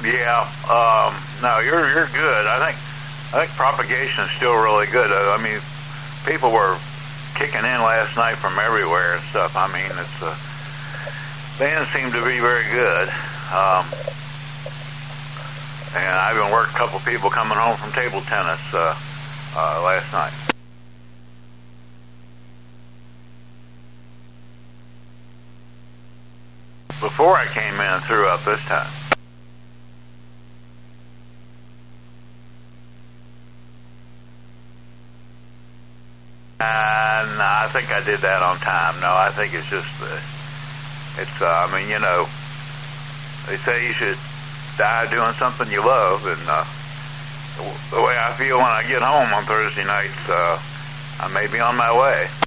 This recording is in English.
Yeah. No, you're good. I think propagation is still really good. I mean, people were kicking in last night from everywhere and stuff. I mean, it's bands seem to be very good. And I even worked a couple people coming home from table tennis last night. Before I came in and threw up this time. No, I think I did that on time. No, I think it's just, I mean, you know, they say you should die doing something you love, and the way I feel when I get home on Thursday nights, I may be on my way.